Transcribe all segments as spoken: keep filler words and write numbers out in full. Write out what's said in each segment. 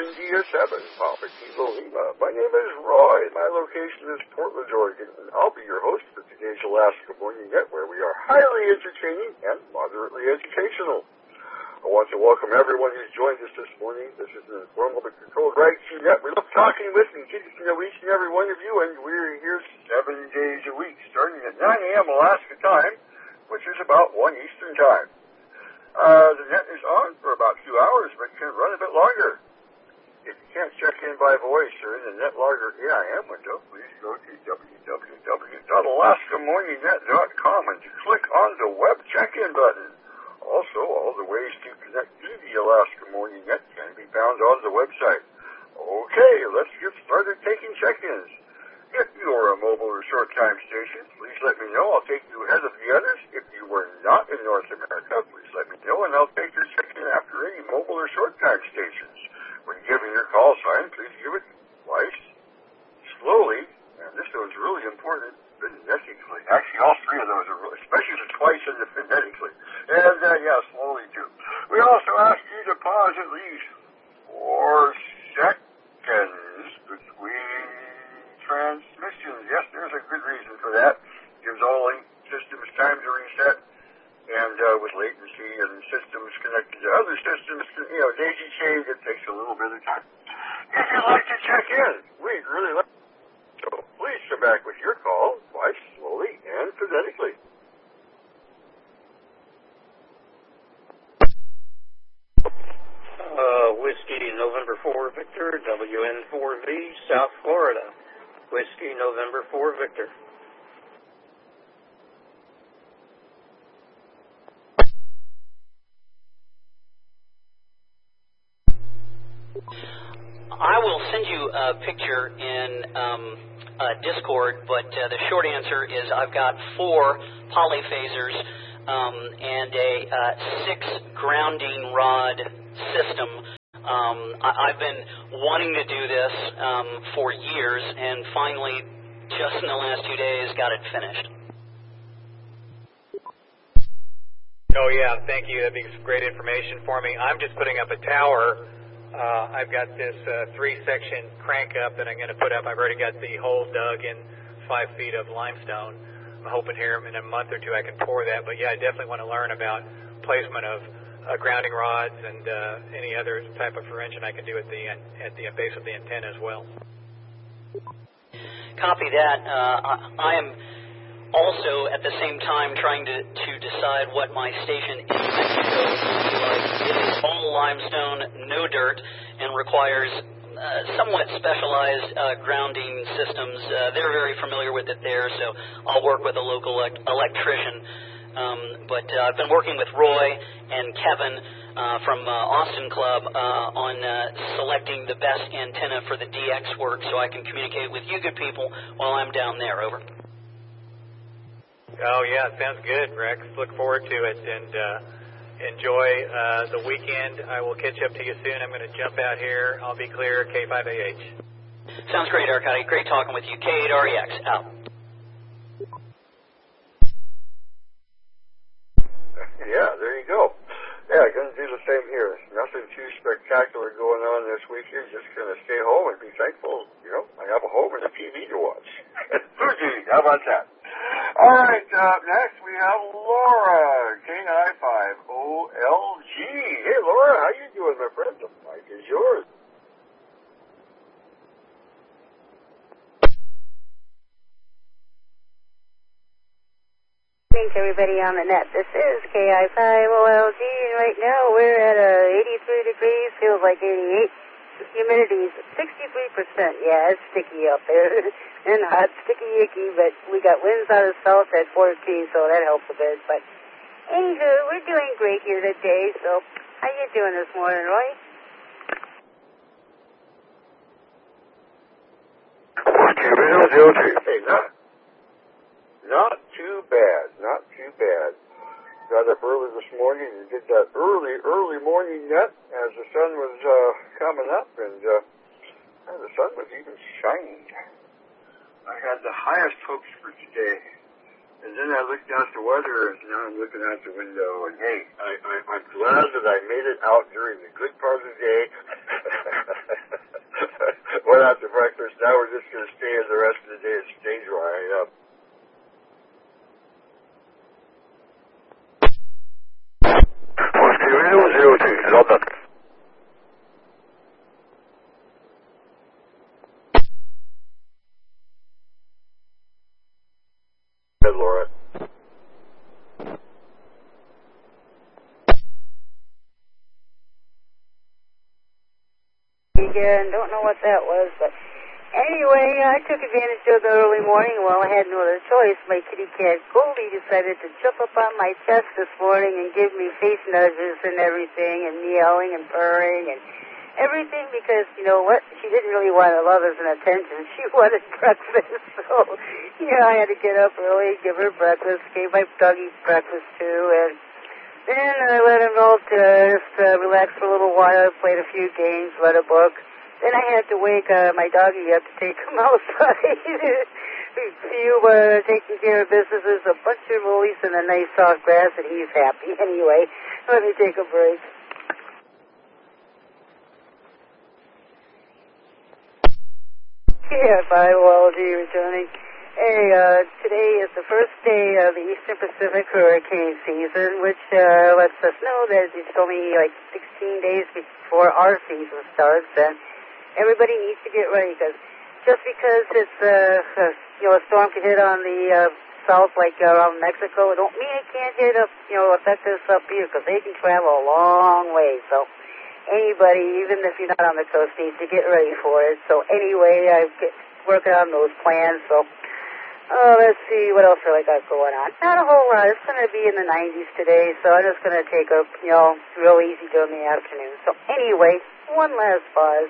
India seven, Papa Kilo Lima. My name is Roy. My location is Portland, Oregon, and I'll be your host for today's Alaska Morning Net, where we are highly entertaining and moderately educational. I want to welcome everyone who's joined us this morning. This is an informal but controlled gratitude net. We love talking with and getting to know each and every one of you, and we're here seven days a week, starting at nine a.m. Alaska time, which is about one Eastern time. Uh, the net is on for about two hours, but can run a bit longer. If you can't check in by voice or in the NetLogger A I M window, please go to w w w dot alaska morning net dot com and click on the web check-in button. Also, all the ways to connect to the Alaska Morning Net can be found on the website. Okay, let's get started taking check-ins. If you are a mobile or short-time station, please let me know. I'll take you ahead of the others. If you were not in North America, please let me know, and I'll take your check-in after any mobile or short-time stations. When giving your call sign, please give it twice, slowly, and this was really important, phonetically. Actually, all three of those are really, especially the twice and the phonetically. And, uh, yeah, slowly, too. We also ask you to pause at least four seconds between transmissions. Yes, there's a good reason for that. Gives all link systems time to reset. And uh, with latency and systems connected to other systems, you know, daisy chains, it takes a little bit of time. If you'd like to check in, we'd really like to. So please come back with your call, twice, slowly, and phonetically. Uh, Whiskey November four Victor, W N four V, South Florida. Whiskey November four Victor. I will send you a picture in um, uh, Discord, but uh, the short answer is I've got four polyphasers um, and a uh, six grounding rod system. Um, I- I've been wanting to do this um, for years, and finally, just in the last two days, got it finished. Oh, yeah, thank you. That'd be some great information for me. I'm just putting up a tower. Uh, I've got this uh, three-section crank up that I'm going to put up. I've already got the hole dug in five feet of limestone. I'm hoping here in a month or two I can pour that. But, yeah, I definitely want to learn about placement of uh, grounding rods and uh, any other type of prevention I can do at the at the base of the antenna as well. Copy that. Uh, I, I am also at the same time trying to, to decide what my station in Mexico will be like. It is all limestone, no dirt, and requires uh, somewhat specialized uh, grounding systems. Uh, they're very familiar with it there, so I'll work with a local elect- electrician. Um, but uh, I've been working with Roy and Kevin uh, from uh, Austin Club uh, on uh, selecting the best antenna for the D X work so I can communicate with you good people while I'm down there. Over. Oh, yeah, sounds good, Rex. Look forward to it, and uh, enjoy uh, the weekend. I will catch up to you soon. I'm going to jump out here. I'll be clear, K five A H. Sounds great, Arcady. Great talking with you. K eight R E X, out. Yeah, there you go. Yeah, going to do the same here. Nothing too spectacular going on this weekend. Just going to stay home and be thankful, you know, I have a home and a T V to watch. Fuji, how about that? All right, uh, next we have Laura, K nine five O L G. Hey, Laura, how you doing, my friend? The mic is yours. Thanks, everybody on the net. This is K I five O L G, and right now we're at uh, eighty-three degrees, feels like eighty-eight. Humidity is sixty-three percent. Yeah, it's sticky up there. And hot, sticky, icky, but we got winds out of the south at fourteen, so that helps a bit. But anywho, we're doing great here today, so how you doing this morning, Roy? Hey, not, not too bad, not too bad. Got up early this morning and did that early, early morning net as the sun was uh, coming up, and uh, the sun was even shining. I had the highest hopes for today, and then I looked out the weather, and now I'm looking out the window, and hey, I, I, I'm glad that I made it out during the good part of the day. after breakfast. Now we're just going to stay in the rest of the day at stage line up. Zero, zero, two, it's all done. Hey, Laura. Again, don't know what that was, but anyway, I took advantage of the early morning. Well, I had no other choice. My kitty cat Goldie decided to jump up on my chest this morning and give me face nudges and everything, and meowing and purring and everything, because, you know what, she didn't really want love and attention. She wanted breakfast, so, you know, I had to get up early, give her breakfast, gave my doggy breakfast too, and then I let him all to just uh, relax for a little while, played a few games, read a book. Then I had to wake uh, my doggy up to take him outside. A few uh, taking care of businesses, a bunch of rollies and a nice soft grass, and he's happy. Anyway, let me take a break. K F I O L G returning. Hey, uh, today is the first day of the Eastern Pacific hurricane season, which uh, lets us know that it's only like sixteen days before our season starts, and everybody needs to get ready, because just because it's, uh, uh, you know, a storm can hit on the uh, south, like uh, around Mexico, it don't mean it can't hit up, you know, affect us up here, because they can travel a long way. So anybody, even if you're not on the coast, needs to get ready for it. So anyway, I'm working on those plans, so... Oh, let's see, what else have I got going on? Not a whole lot. It's going to be in the nineties today, so I'm just going to take a, you know, real easy during the afternoon. So anyway, one last pause.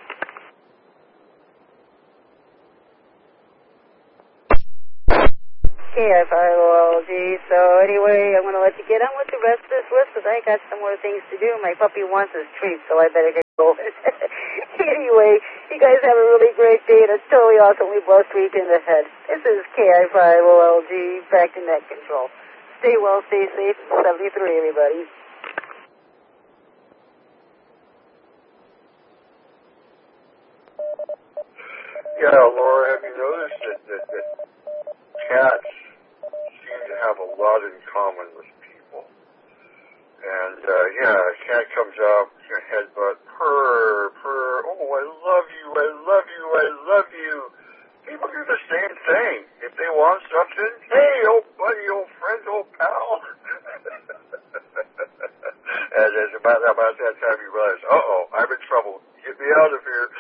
K F I O L G. So anyway, I'm going to let you get on with the rest of this list, because I got some more things to do. My puppy wants his treat, so I better get going. Anyway, you guys have a really great day and a totally awesomely blessed weekend ahead. This is K F I O L G, back to net control. Stay well, stay safe. seventy-three, everybody. Yeah, Laura, have you noticed that, that, that cats seem to have a lot in common with people? And, uh, yeah, a cat comes out, your headbutt, purr, purr, oh, I love you, I love you, I love you. People do the same thing. If they want something, hey, old buddy, old friend, old pal. And it's about, about that time you realize, uh-oh, I'm in trouble. Get me out of here.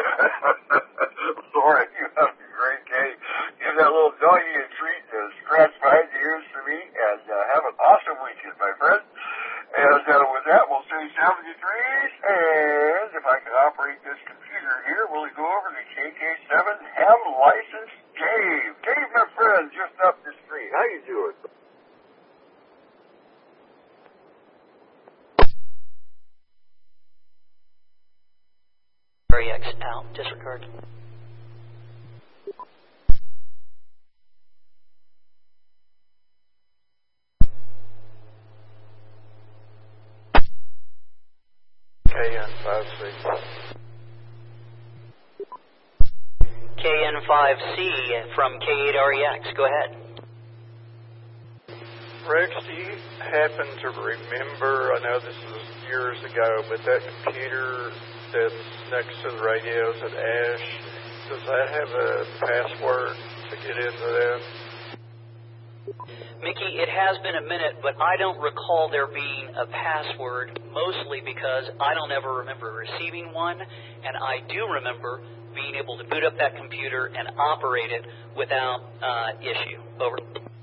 Laura, you have a great day. Give that little doggy a treat and scratch five ears for me, and uh, have an awesome weekend, my friend. And uh, with that, we'll say seventy-threes, and if I can operate this computer here, we'll go over to K K seven Ham License Dave. Dave, my friend, just up the street. How you doing? R E X out. Disregard. K N five C. K N five C from K eight R E X. Go ahead. Rex, do you happen to remember, I know this was years ago, but that computer that's next to the radios at Ash, does that have a password to get into that? Mickey, it has been a minute, but I don't recall there being a password, mostly because I don't ever remember receiving one, and I do remember being able to boot up that computer and operate it without uh, issue. Over.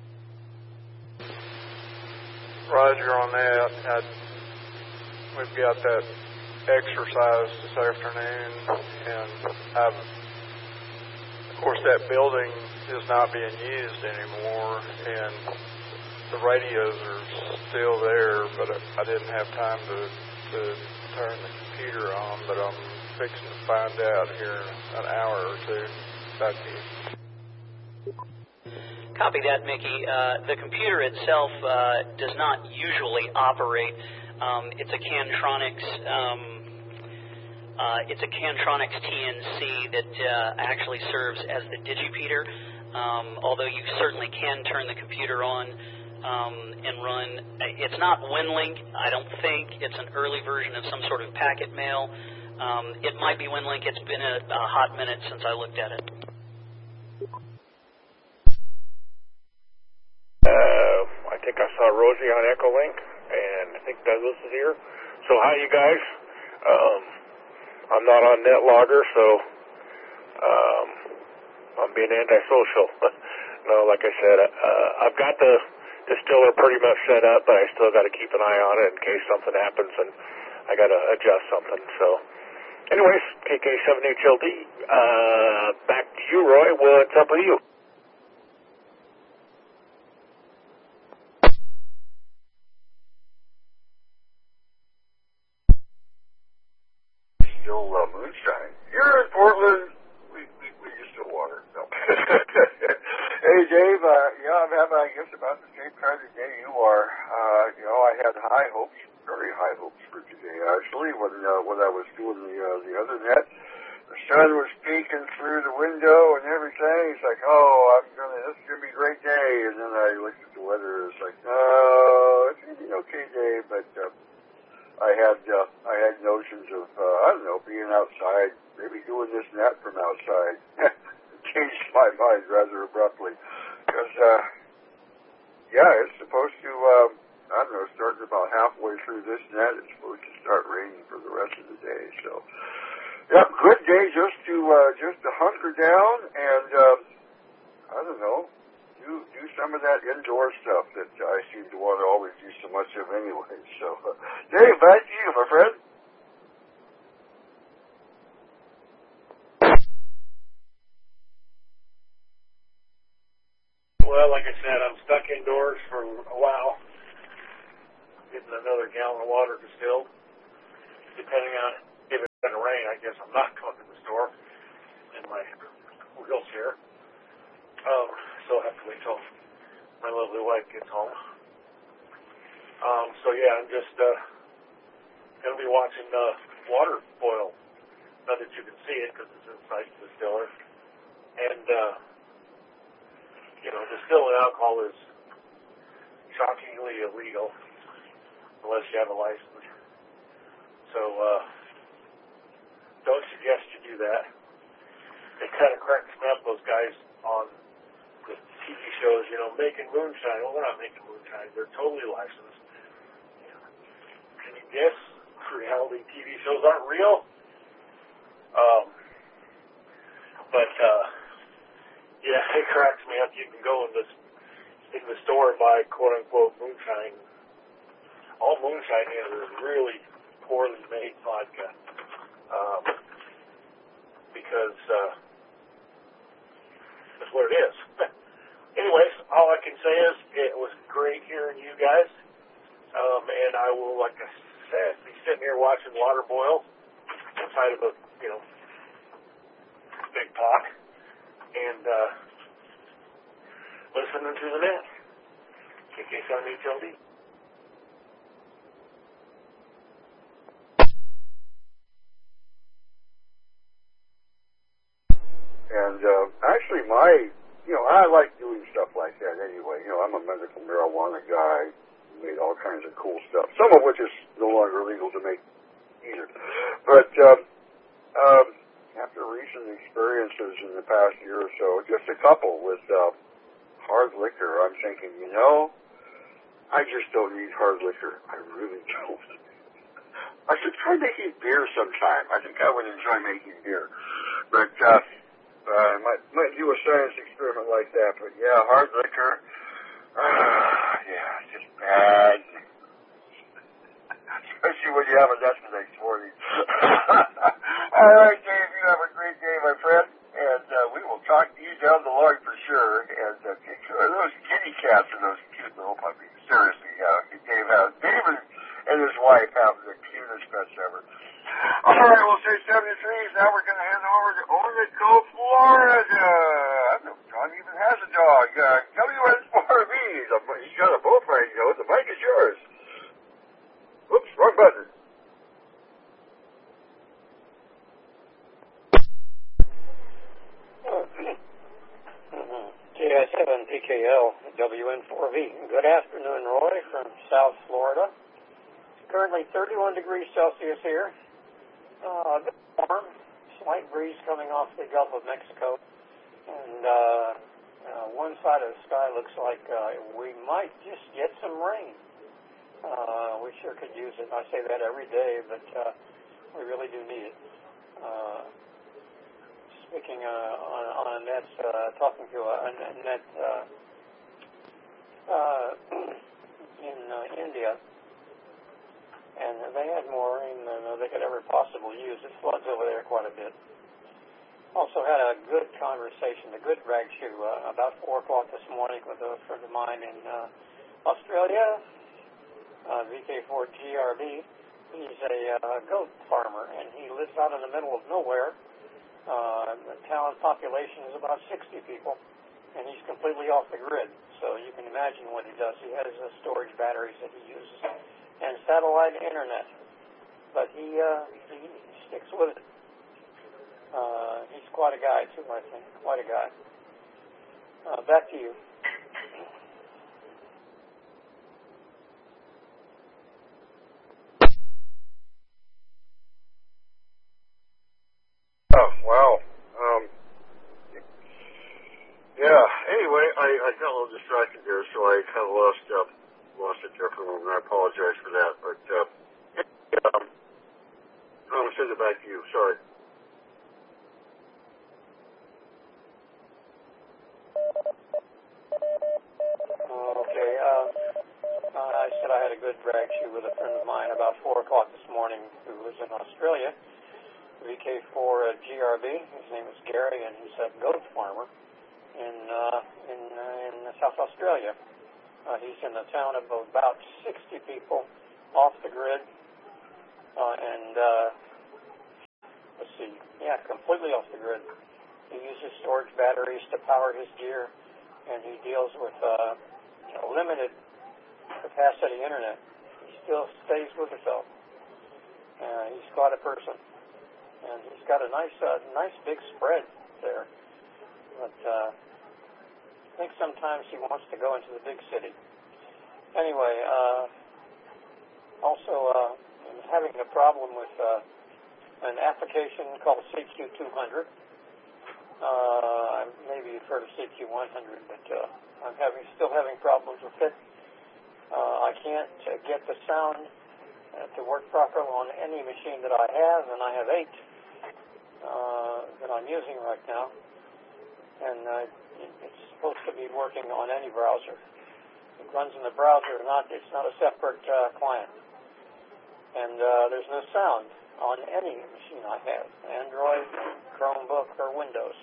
Roger on that. I, we've got that exercise this afternoon, and I've, of course that building is not being used anymore, and the radios are still there, but I didn't have time to, to turn the computer on, but I'm fixing to find out here in an hour or two. Back to you. Copy that, Mickey. Uh, the computer itself uh, does not usually operate. Um, it's a Cantronics um, Uh, it's a Cantronics T N C that uh, actually serves as the digipeater, um, although you certainly can turn the computer on um, and run. It's not WinLink, I don't think. It's an early version of some sort of packet mail. Um, it might be WinLink. It's been a, a hot minute since I looked at it. Uh, I think I saw Rosie on Echolink, and I think Douglas is here. So hi, you guys. Um, I'm not on NetLogger, so um, I'm being antisocial. No, like I said, uh, I've got the distiller pretty much set up, but I still got to keep an eye on it in case something happens, and I got to adjust something. So, anyways, K K seven H L D. Uh, back to you, Roy. What's up with you? Still uh, moonshine. Here in Portland, we, we, we use still water. No. Hey, Dave, uh, yeah, I'm having, I guess, about the same kind of day you are. Uh, you know, I had high hopes, very high hopes for today, actually, when uh, when I was doing the uh, the other net. The sun was peeking through the window and everything. It's like, oh, I'm gonna, this is gonna be a great day. And then I looked at the weather. It's like, no, it's gonna be an okay day, but uh, I had uh, I had notions of uh, I don't know, being outside, maybe doing this net from outside. Changed my mind rather abruptly because uh, yeah, it's supposed to um, I don't know, starting about halfway through this net, it's supposed to start raining for the rest of the day. So yeah, good day just to uh, just to hunker down and um, I don't know, do do some of that indoor stuff that I seem to want to always do so much of anyway. So, uh, Dave, back to you, my friend. Well, like I said, I'm stuck indoors for a while, getting another gallon of water distilled. Depending on if it's going to rain, I guess I'm not going to the store in my wheelchair. Um, so I'll have to wait till my lovely wife gets home. Um, so yeah, I'm just uh, going to be watching uh, water boil. Not that you can see it because it's inside the distiller. And, uh, you know, distilling alcohol is shockingly illegal unless you have a license. So uh, don't suggest you do that. It kind of cracks me up, those guys on the T V shows, you know, making moonshine. Well, they're not making moonshine. They're totally licensed. Can you guess reality T V shows aren't real? Um, but, uh, yeah, it cracks me up. You can go in this in the store and buy quote-unquote moonshine. All moonshine is is really poorly made vodka. Um, because uh, that's what it is. Anyways, all I can say is it was great hearing you guys. Um, and I will, like I said, be sitting here watching water boil inside of a, you know, big pot. And uh, listening to the net. K K seven H L D. And uh, actually, my, you know, I like doing stuff like that anyway. You know, I'm a medical marijuana guy, made all kinds of cool stuff, some of which is no longer legal to make either. But um, um, after recent experiences in the past year or so, just a couple with uh, hard liquor, I'm thinking, you know, I just don't need hard liquor. I really don't. I should try making beer sometime. I think I would enjoy making beer. But uh, uh, I might, might do a science experiment like that. But yeah, hard liquor, uh, yeah, it's just bad. Especially when you have a nest the next morning. All right, Dave, you have a great day, my friend. And uh, we will talk to you down the line for sure. And uh, take care of those kitty cats and those cute little puppies. Seriously, uh, Dave has, David and his wife have the cutest pets ever. All right, we'll say seventy-three. Now we're going to head over to Ornico, Florida. I don't know if John even has a dog. Uh, W N four V. He's got a bullfight, you know. The mic is yours. Oops, wrong button. V. Good afternoon, Roy, from South Florida. It's currently thirty-one degrees Celsius here. Uh, a bit warm, slight breeze coming off the Gulf of Mexico. And uh, uh, one side of the sky looks like uh, we might just get some rain. Uh, we sure could use it. I say that every day, but uh, we really do need it. Uh, speaking uh, on, on Annette's, uh, talking to uh, Annette uh, uh, in uh, India, and they had more rain than uh, they could ever possibly use. It floods over there quite a bit. Also had a good conversation, a good rag shoe, uh, about four o'clock this morning with a friend of mine in uh, Australia, uh, V K four G R B. He's a uh, goat farmer, and he lives out in the middle of nowhere. Uh, the town population is about sixty people, and he's completely off the grid. So you can imagine what he does. He has uh, storage batteries that he uses and satellite internet, but he uh, he sticks with it. Uh, he's quite a guy too, I think. Quite a guy. Uh, back to you. Oh, wow. Um, yeah, anyway, I, I got a little distracted there, so I kind of lost, uh, lost it there for a moment. I apologize for that, but, uh, um, I'm going to send it back to you. Sorry. Okay, uh, I said I had a good brag shoot with a friend of mine about four o'clock this morning who was in Australia. V K four uh, G R B. His name is Gary, and he's a goat farmer in uh, in, uh, in South Australia. Uh, he's in a town of about sixty people, off the grid, uh, and uh, let's see, yeah, completely off the grid. He uses storage batteries to power his gear, and he deals with uh, you know, limited capacity internet. He still stays with himself. Uh, he's quite a person. And he's got a nice, uh, nice big spread there. But uh, I think sometimes he wants to go into the big city. Anyway, uh, also uh, I'm having a problem with uh, an application called C Q two hundred. Uh, maybe you've heard of C Q one hundred, but uh, I'm having still having problems with it. Uh, I can't uh, get the sound uh, to work properly on any machine that I have, and I have eight. Uh, that I'm using right now, and uh, it's supposed to be working on any browser. It runs in the browser, not it's not a separate uh, client, and uh, there's no sound on any machine I have, Android, Chromebook, or Windows.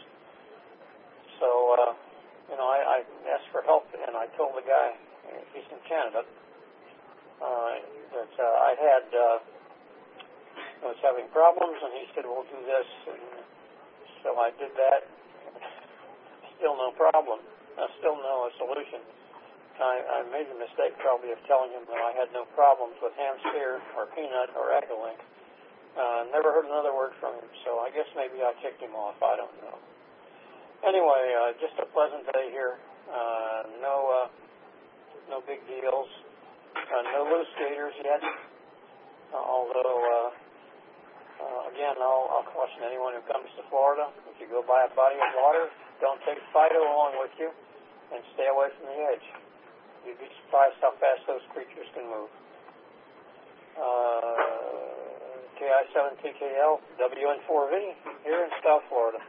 So, uh, you know, I, I asked for help, and I told the guy, he's in Canada, uh, that uh, I had. Uh, I was having problems, and he said, we'll do this. And so I did that. Still no problem. Uh, still no solution. I, I made the mistake probably of telling him that I had no problems with Hamsphere or Peanut or Echolink. Uh, never heard another word from him, so I guess maybe I kicked him off. I don't know. Anyway, uh, just a pleasant day here. Uh, no, uh, no big deals. Uh, no loose gators yet. Uh, although, uh, Uh, again, I'll, I'll caution anyone who comes to Florida, if you go by a body of water, don't take Fido along with you, and stay away from the edge. You'd be surprised how fast those creatures can move. Uh, K I seven T K L, W N four V, here in South Florida.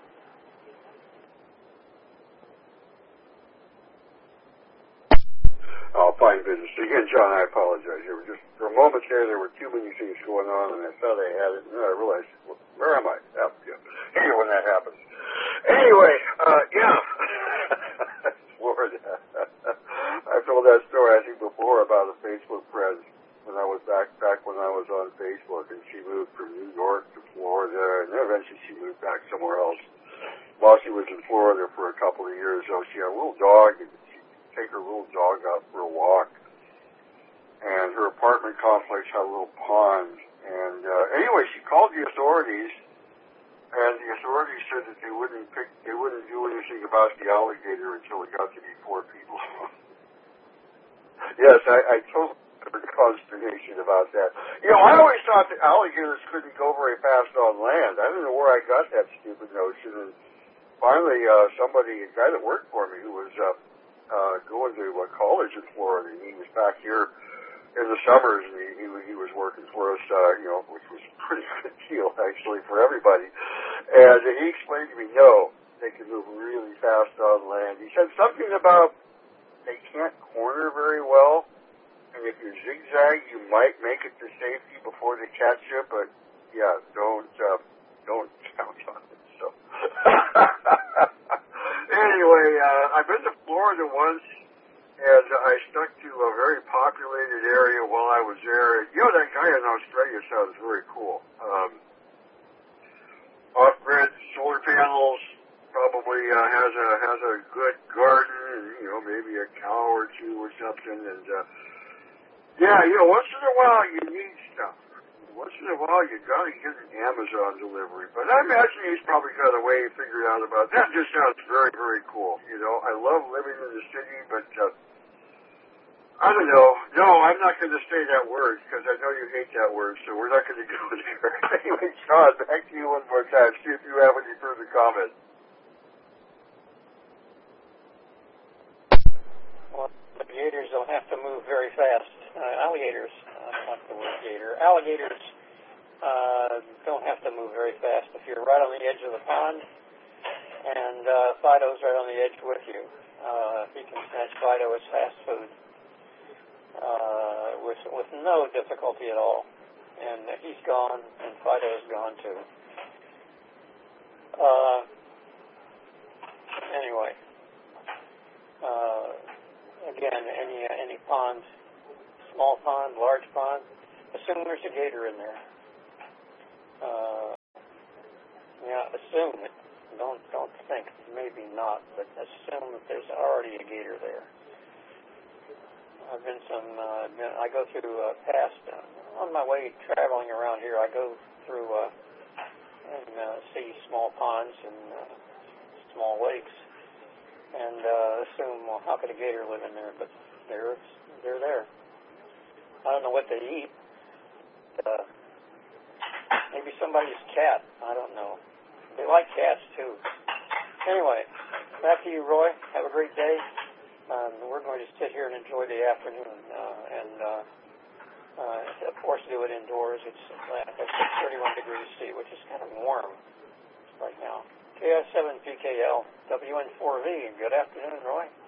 Oh, fine business. Again, John, I apologize. There were just, for a moment there, there were too many things going on, and I thought I had it, and then I realized, well, where am I? Yeah, yeah. Here when that happens. Anyway, uh, yeah. Florida. I've told that story, I think, before about a Facebook friend when I was back, back when I was on Facebook, and she moved from New York to Florida, and then eventually she moved back somewhere else. While she was in Florida for a couple of years, so she had a little dog, and take her little dog out for a walk, and her apartment complex had a little pond, and uh, anyway, she called the authorities, and the authorities said that they wouldn't pick, they wouldn't do anything about the alligator until it got to be four people. Yes, I, I totally have consternation about that. You know, I always thought that alligators couldn't go very fast on land. I don't know where I got that stupid notion. And finally, uh, somebody, a guy that worked for me who was uh, uh, going to uh, college in Florida, and he was back here in the summers, and he, he, he was working for us, uh, you know, which was a pretty good deal, actually, for everybody. And he explained to me, no, they can move really fast on land. He said something about they can't corner very well, and if you zigzag, you might make it to safety before they catch you, but, yeah, don't, uh, don't count on it, so. Anyway, uh, I've been to Florida once, and I stuck to a very populated area while I was there. You know, that guy in Australia sounds very cool. Um, off-grid solar panels, probably uh, has a has a good garden, and, you know, maybe a cow or two or something. And uh, yeah, you know, once in a while you need stuff. Once in a while you gotta get an Amazon delivery. But I imagine he's probably got a way figured out about that. Just sounds very, very cool. You know, I love living in the city, but uh, I don't know. No, I'm not going to say that word because I know you hate that word, so we're not going to go there. Anyway, Sean, back to you one more time. See if you have any further comments. Well, the gators don't have to move very fast. Uh, alligators, uh, not the word gator. Alligators uh, don't have to move very fast. If you're right on the edge of the pond and uh, Fido's right on the edge with you, uh, he can snatch Fido as fast food uh, with with no difficulty at all. And he's gone, and Fido's gone too. Uh, anyway. Uh, Again, any uh, any pond, small pond, large pond, assume there's a gator in there. Uh, yeah, assume it. Don't don't think. Maybe not, but assume that there's already a gator there. I've been some. Uh, been, I go through uh, past uh, on my way traveling around here. I go through uh, and uh, see small ponds and uh, small lakes. And uh, assume, well, how could a gator live in there? But they're they're there. I don't know what they eat. Uh, maybe somebody's cat. I don't know. They like cats too. Anyway, back to you, Roy. Have a great day. Um, we're going to sit here and enjoy the afternoon, uh, and uh, uh, of course, do it indoors. It's at thirty-one degrees C, which is kind of warm right now. K S seven P K L, W N four V, and good afternoon, Roy.